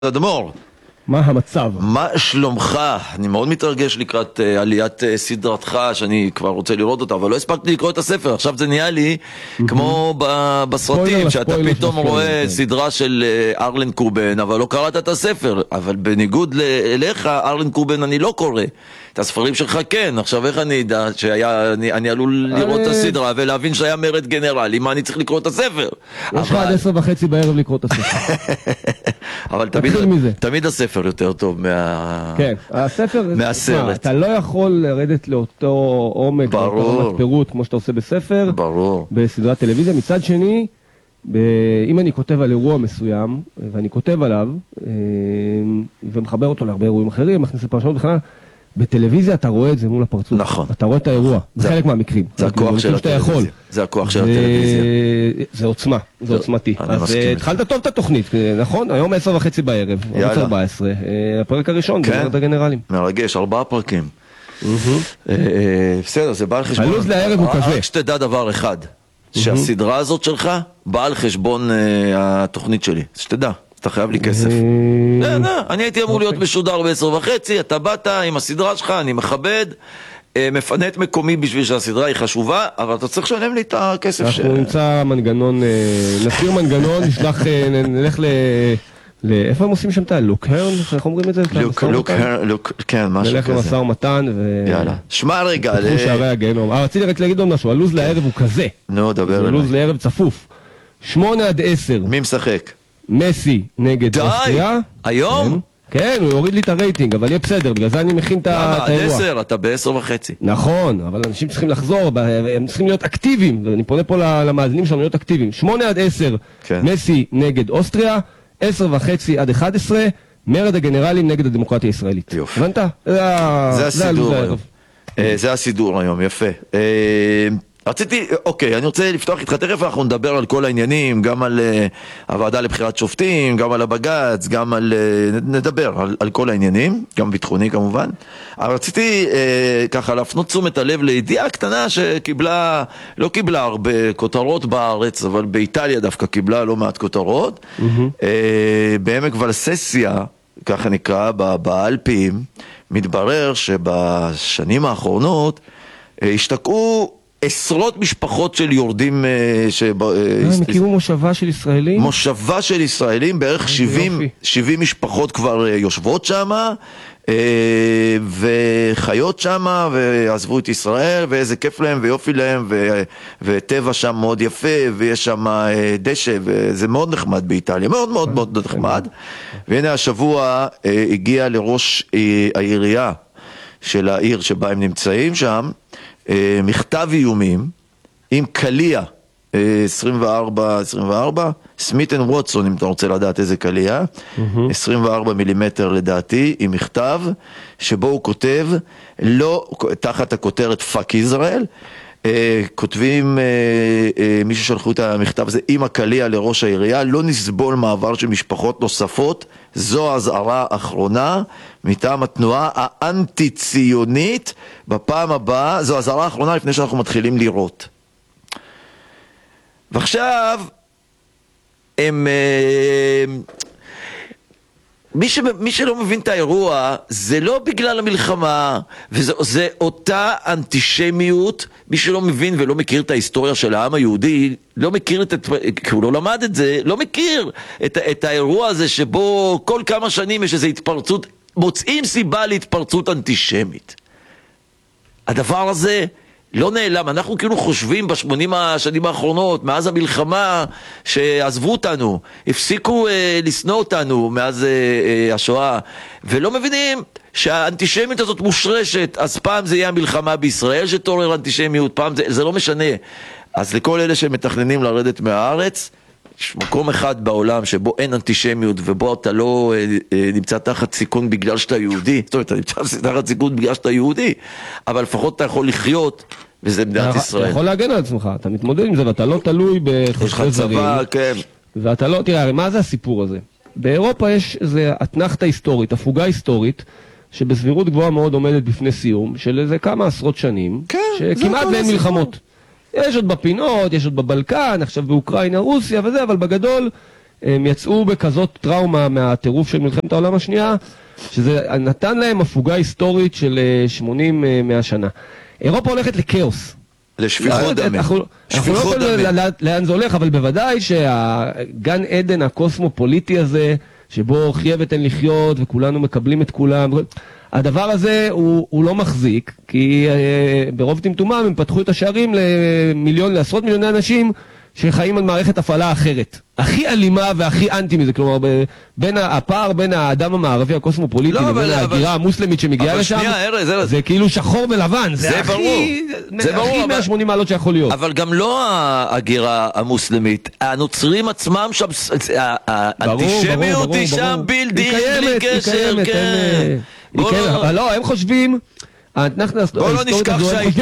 אדמור, מה המצב? מה שלומך? אני מאוד מתרגש לקראת עליית סדרתך שאני כבר רוצה לראות אותה, אבל לא הספקתי לקרוא את הספר. עכשיו זה נהיה לי כמו בסרטים שאתה פתאום רואה סדרה של ארלן קובן אבל לא קראת את הספר. אבל בניגוד אליך, ארלן קובן אני לא קורא את הספרים שלך. כן, עכשיו איך אני אדע שאני עלול לראות את הסדרה ולהבין שהיה מרד גנרלי? מה אני צריך לקרוא את הספר? יש לך עד 10:30 בערב לקרוא את הספר. אבל תמיד הספר יותר טוב כן, הספר מהסרט. אתה לא יכול לרדת לאותו עומק, לאותו פירוט כמו שאתה עושה בספר, בסדרת טלוויזיה. מצד שני, אם אני כותב על אירוע מסוים ואני כותב עליו ומחבר אותו להרבה אירועים אחרים, מכניס לפרשנות בכלל, בטלוויזיה אתה רואה את זה מול הפרצוף. נכון. אתה רואה את האירוע, זה חלק מהמקרים. זה הכוח של הטלוויזיה. זה הכוח של הטלוויזיה. זה עוצמה, זה עוצמתי. אז התחלת טוב את התוכנית, נכון? היום 10:30 בערב, ערוץ 14, הפרק הראשון, במרד הגנרלים. מרגש, 4 פרקים. בסדר, זה בא על חשבון. הלו"ז לערב הוא כזה. רק שתדע דבר אחד, שהסדרה הזאת שלך באה על חשבון התוכנית שלי. שתדע. אתה חייב לי כסף. אני הייתי אמור להיות משודר ב10:30, אתה באת עם הסדרה שלך, אני מכבד, מפנה את מקומי בשביל שהסדרה היא חשובה, אבל אתה צריך לשלם לי את הכסף. אנחנו נמצא מנגנון, נסיר מנגנון, נלך איפה הם עושים שם את הלוקהרן? איך אומרים את זה? כן, משהו כזה. נלך למשא ומתן יאללה. שמע רגע. פתחו שערי הגיהנום. רציתי רק להגיד עוד משהו, הלוז לערב הוא כזה. נו, דבר אליי. הלוז לערב צפוף. 8-10. מי משחק? מסי נגד אוסטריה. היום? כן, הוא יוריד לי את הרייטינג, אבל יהיה בסדר, בגלל זה אני מכין את האירוע. עד 10, אתה ב10:30. נכון, אבל אנשים צריכים לחזור, הם צריכים להיות אקטיביים, ואני פונה פה למאזינים שלנו להיות אקטיביים. 8-10, מסי נגד אוסטריה, 10:30 עד 11, מרד הגנרלים נגד הדמוקרטיה הישראלית. יופי. הבנת? זה הסידור היום. זה הסידור היום, יפה. אוקיי, אני רוצה לפתוח איתך, תכף אנחנו נדבר על כל העניינים, גם על הוועדה לבחירת שופטים, גם על הבג"ץ, גם על, נדבר על כל העניינים, גם ביטחוני כמובן. אבל רציתי ככה להפנות תשומת הלב לידיעה קטנה שקיבלה, לא קיבלה הרבה כותרות בארץ, אבל באיטליה דווקא קיבלה לא מעט כותרות. בעמק ולססיה, ככה נקרא, באלפים, מתברר שבשנים האחרונות השתקעו עשרות משפחות של יורדים הם הקימו מושבה של ישראלים? מושבה של ישראלים, בערך 70 משפחות כבר יושבות שם וחיות שם ועזבו את ישראל, ואיזה כיף להם ויופי להם, וטבע שם מאוד יפה, ויש שם דשא, וזה מאוד נחמד באיטליה, מאוד מאוד מאוד נחמד. והנה השבוע הגיע לראש העירייה של העיר שבה הם נמצאים שם מכתב איומים עם קליה 24, סמית אנד ווטסון, אם אתה רוצה לדעת איזה קליה, 24 מילימטר לדעתי, עם מכתב שבו הוא כותב, לא, תחת הכותרת פאק ישראל, כותבים מי ששלחו את המכתב הזה עם הקליה לראש העירייה, לא נסבול מעבר של משפחות נוספות, זו הזהרה האחרונה מטעם התנועה האנטי-ציונית, בפעם הבאה, זו הזהרה האחרונה לפני שאנחנו מתחילים לראות. ועכשיו הם מי שלא מבין את האירוע, זה לא בגלל המלחמה, וזה אותה אנטישמיות. מי שלא מבין ולא מכיר את ההיסטוריה של העם היהודי, לא מכיר כי הוא לא למד את זה, לא מכיר את האירוע הזה שבו כל כמה שנים יש איזו התפרצות, מוצאים סיבה להתפרצות אנטישמית. הדבר הזה לא נעלם. אנחנו כאילו חושבים ב80 השנים האחרונות, מאז המלחמה, שעזבו אותנו, הפסיקו לסנוע אותנו מאז השואה, ולא מבינים שהאנטישמיות הזאת מושרשת. אז פעם זה יהיה המלחמה בישראל שתעורר אנטישמיות, פעם זה לא משנה. אז לכל אלה שמתכננים לרדת מהארץ, יש מקום אחד בעולם שבו אין אנטישמיות, ובו אתה לא נמצא תחת סיכון בגלל שאתה יהודי. זאת אומרת, אתה נמצא תחת סיכון בגלל שאתה יהודי, אבל לפחות אתה יכול לחיות, וזה מדינת ישראל. אתה יכול להגן על עצמך, אתה מתמודד עם זה, ואתה לא תלוי בחשבי זרים. כן. ואתה לא, תראה, הרי מה זה הסיפור הזה? באירופה יש איזו אתנחתה היסטורית, הפוגה היסטורית, שבסבירות גבוהה מאוד עומדת בפני סיום, של איזה כמה עשרות שנים, שכמעט ואין מלחמות. יש עוד בפינות, יש עוד בבלקן, עכשיו באוקראינה, רוסיה וזה, אבל בגדול הם יצאו בכזאת טראומה מהטירוף של מלחמת העולם השנייה, שזה נתן להם הפוגה היסטורית של 80-100 שנה. אירופה הולכת לקאוס. לשפיכות דמים. אנחנו לא יכולים לאן זה הולך, אבל בוודאי שהגן עדן הקוסמופוליטי הזה, שבו חיה ותן לחיות וכולנו מקבלים את כולם, הדבר הזה הוא לא מחזיק, כי ברוב טמטומם הם פתחו את השערים לעשרות מיליוני אנשים שחיים על מערכת הפעלה אחרת. הכי אלימה והכי אנטי מזה, כלומר, בין הפער בין האדם המערבי הקוסמופוליטי לבין ההגירה המוסלמית שמגיעה לשם, זה כאילו שחור ולבן, זה הכי 180 מעלות שיכול להיות. אבל גם לא ההגירה המוסלמית, הנוצרים עצמם שם, האנטישמיות היא שם בלתי, בלי קשר, כן. לא, הם חושבים, בוא לא נשכח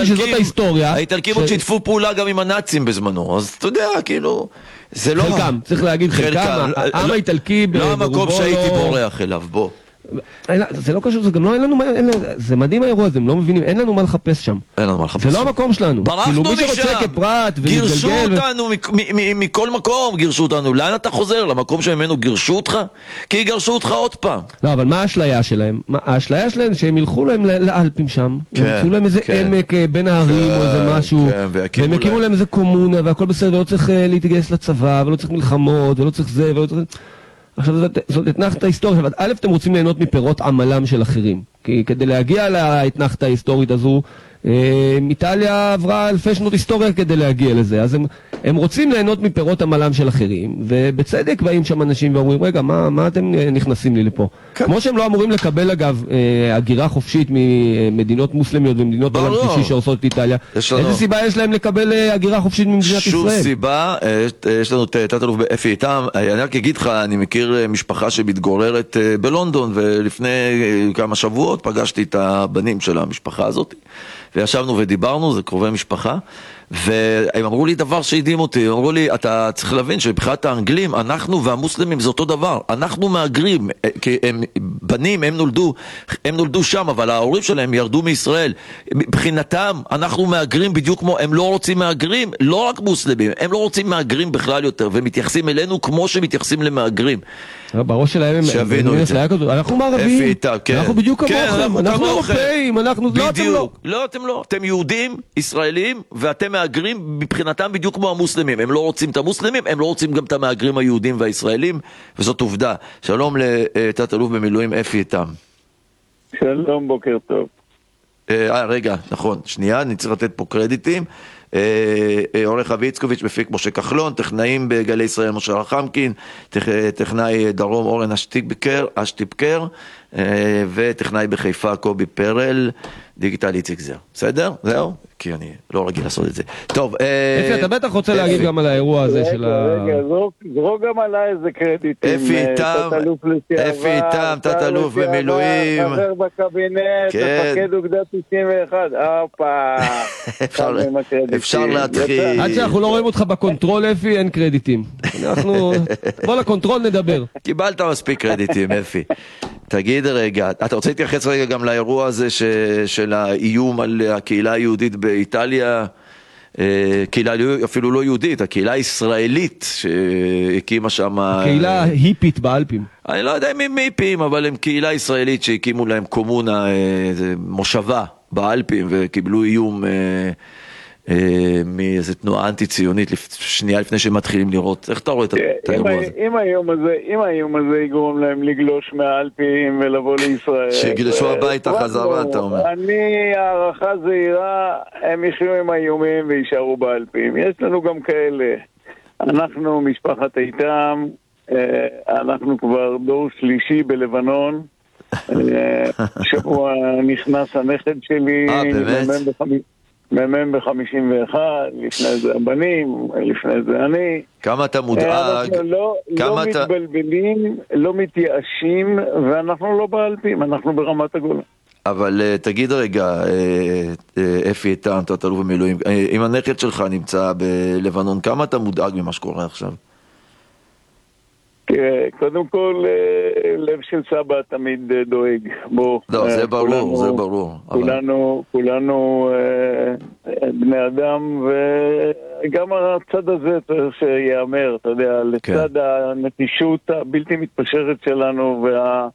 שהאיטלקים עוד שיתפו פעולה גם עם הנאצים בזמנו, אז אתה יודע, כאילו, זה לא... חלקם, צריך להגיד חלקם, העם האיטלקי לא המקום שהייתי בורח אליו, בוא. זה לא קשור, זה גם לא, אין לנו מה, זה מדהים האירוע הזה, הם לא מבינים, אין לנו מה לחפש שם. אין לנו מה לחפש. זה לא המקום שלנו. ברחנו משם, גירשו אותנו מכל מקום, גירשו אותנו. לאן אתה חוזר? למקום שממנו גירשו אותך? כי גירשו אותך עוד פעם. לא, אבל מה האשליה שלהם? האשליה שלהם שהם ילכו להם לאלפים שם, ימצאו להם איזה עמק בין הערים או איזה משהו, והם יקימו להם איזה קומונה והכל בסדר, ולא צריך להתגייס לצבא, ולא צריך מלחמות, ולא צריך זה, ולא צריך... עכשיו זאת התנחת ההיסטורית, אבל א' אתם רוצים ליהנות מפירות עמלם של אחרים, כי כדי להגיע להתנחת ההיסטורית הזו, איטליה עברה אלפי שנות היסטוריה כדי להגיע לזה, אז הם רוצים ליהנות מפירות עמלם של אחרים, ובצדק באים שם אנשים ואומרים, רגע, מה אתם נכנסים לי לפה? כמו שהם לא אמורים לקבל אגב הגירה חופשית ממדינות מוסלמיות ומדינות עולם שלישי שעושות את איטליה, איזה סיבה יש להם לקבל הגירה חופשית ממדינת ישראל? שום סיבה, יש לנו תת-אלוף אפי איתם, אני רק אגיד לך, אני מכיר משפחה שמתגוררת בלונדון, ולפני כמה שבועות פגשתי את הבנים של המשפחה הזאת, וישבנו ודיברנו, זה קרובי משפחה, והם אמרו לי דבר שהדהים אותי, הם אמרו לי, אתה צריך להבין שבחיית האנגלים, אנחנו והמוסלמים זה אותו דבר, אנחנו מהגרים, כי הם בנים, הם נולדו שם, אבל ההורים שלהם ירדו מישראל, מבחינתם אנחנו מהגרים בדיוק כמו, הם לא רוצים מהגרים, לא רק מוסלמים, הם לא רוצים מהגרים בכלל יותר, ומתייחסים אלינו כמו שמתייחסים למהגרים. בראש שלהם אנחנו מערבים, אנחנו בדיוק כמוכם, אנחנו אירופאים, אנחנו לא, אתם לא, אתם יהודים, ישראלים, ואתם מהגרים מבחינתם בדיוק כמו המוסלמים, הם לא רוצים את המוסלמים, הם לא רוצים גם את המהגרים היהודים והישראלים, וזאת עובדה. שלום לתת-אלוף במילואים אפי איתם. שלום, בוקר טוב. רגע, נכון, שנייה, אני צריך לתת פה קרדיטים. עורך אבי איצקוביץ', מפיק משה כחלון, טכנאים בגלי ישראל משה רחמקין, טכנאי דרום אורן אשטיפקר, וטכנאי בחיפה קובי פרל, דיגיטל איציק זר. בסדר? זהו? כי אני לא רגיל לעשות את זה. טוב, אפי, אתה בטח רוצה להגיד גם על האירוע הזה של רגע, זרוק גם עליי איזה קרדיטים. אפי איתם, תת-אלוף במילואים. חבר בקבינט, מפקד אוגדה 91. אפשר להתחיל. עד שאנחנו לא רואים אותך בקונטרול, אפי, אין קרדיטים. בוא לקונטרול נדבר. קיבלת מספיק קרדיטים, אפי. תגיד רגע, אתה רוצה להתייחס רגע גם לאירוע הזה של האיום על הקהילה היהודית באיטליה, קהילה אפילו לא יהודית, הקהילה הישראלית שהקימה שם... הקהילה היפית באלפים. אני לא יודע אם הם היפים, אבל הם קהילה ישראלית שהקימו להם קומונה, מושבה באלפים, וקיבלו איום מאיזו תנועה אנטי-ציונית שנייה לפני שהם מתחילים לראות. איך אתה רואה את האירוע הזה? אם האיום הזה יגרום להם לגלוש מהאלפים ולבוא לישראל... שגלשו הביתה חזרה, אתה אומר. אני, הערכה זהירה, הם יחיו עם האיומים וישארו באלפים. יש לנו גם כאלה. אנחנו, משפחת איתם, אנחנו כבר דור שלישי בלבנון. שבוע נכנס הנכד שלי. באמת? מ"מ ב-51, לפני זה הבנים, לפני זה אני. כמה אתה מודאג? אנחנו לא מתבלבלים, לא מתייאשים, ואנחנו לא באלפים, אנחנו ברמת הגולן. אבל תגיד רגע, אפי איתם, תת-אלוף במילואים, אם הנכד שלך נמצא בלבנון, כמה אתה מודאג ממה שקורה עכשיו? קודם כל, לב של סבא תמיד דואג. לא, זה ברור, זה ברור. כולנו בני אדם, גם הצד הזה צריך שיאמר, אתה יודע, לצד הנטישות הבלתי מתפשרת שלנו